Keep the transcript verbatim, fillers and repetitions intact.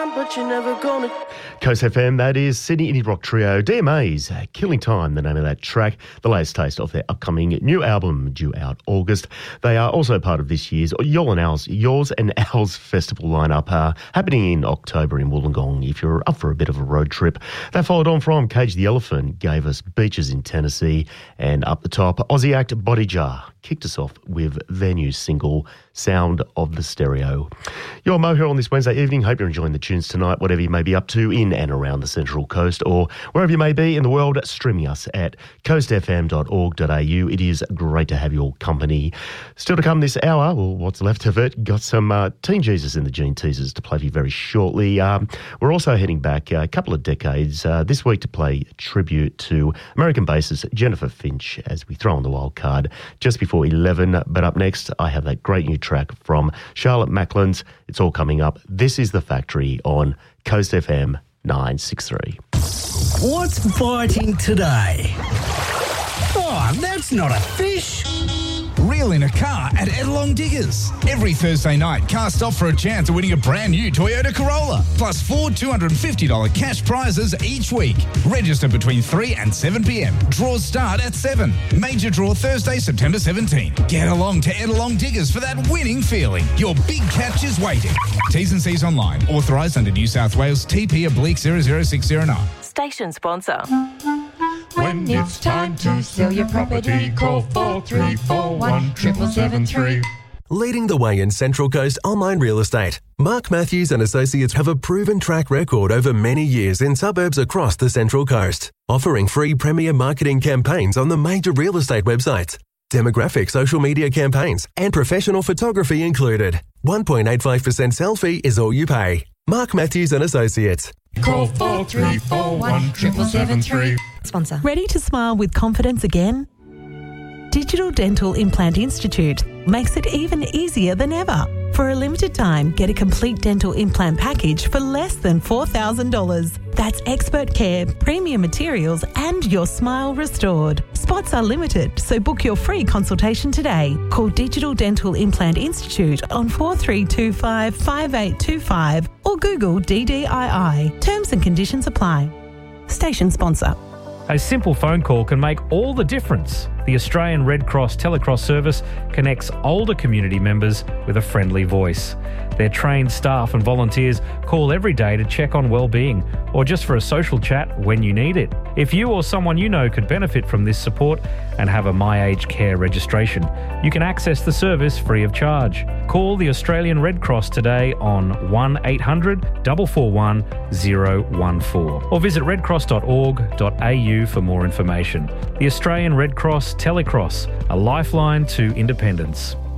But you're never gonna. Coast F M, that is Sydney Indie Rock Trio, D M A's Killing Time, the name of that track, the latest taste of their upcoming new album due out August. They are also part of this year's Yours and Owls, Yours and Owls Festival lineup, uh, happening in October in Wollongong if you're up for a bit of a road trip. That followed on from Cage the Elephant, gave us Beaches in Tennessee, and up the top, Aussie act Body Jar kicked us off with their new single, Sound of the Stereo. You're Mo here on this Wednesday evening. Hope you're enjoying the tunes tonight, whatever you may be up to in and around the Central Coast or wherever you may be in the world, streaming us at coast f m dot org dot a u. It is great to have your company. Still to come this hour, or what's left of it, got some uh, Teen Jesus and the Gene Teasers to play for you very shortly. Um, we're also heading back a couple of decades uh, this week to play tribute to American bassist Jennifer Finch as we throw on the wild card just before eleven. But up next, I have that great new track from Charlotte Macklin's. It's all coming up. This is The Factory on Coast F M nine sixty-three. What's biting today? Oh, that's not a fish. Reel in a car at Edelong Diggers. Every Thursday night, cast off for a chance of winning a brand new Toyota Corolla. Plus four two hundred fifty dollars cash prizes each week. Register between three and seven p.m. Draws start at seven. Major draw Thursday, September seventeenth. Get along to Edelong Diggers for that winning feeling. Your big catch is waiting. T's and C's online. Authorised under New South Wales T P oblique zero zero six zero nine. Station sponsor. When it's time to sell your property, call four three four one, seven seven three. Leading the way in Central Coast online real estate, Mark Matthews and Associates have a proven track record over many years in suburbs across the Central Coast, offering free premier marketing campaigns on the major real estate websites, demographic social media campaigns, and professional photography included. one point eight five percent sell fee is all you pay. Mark Matthews and Associates. Call four three four one, seven seven three. Sponsor. Ready to smile with confidence again? Digital Dental Implant Institute makes it even easier than ever. For a limited time, get a complete dental implant package for less than four thousand dollars. That's expert care, premium materials, and your smile restored. Spots are limited, so book your free consultation today. Call Digital Dental Implant Institute on four three two five, five eight two five or Google D D I I. Terms and conditions apply. Station sponsor. A simple phone call can make all the difference. The Australian Red Cross Telecross service connects older community members with a friendly voice. Their trained staff and volunteers call every day to check on well-being or just for a social chat when you need it. If you or someone you know could benefit from this support and have a My Aged Care registration, you can access the service free of charge. Call the Australian Red Cross today on one eight hundred, four four one, zero one four or visit redcross dot org dot a u for more information. The Australian Red Cross Telecross, a lifeline to independence.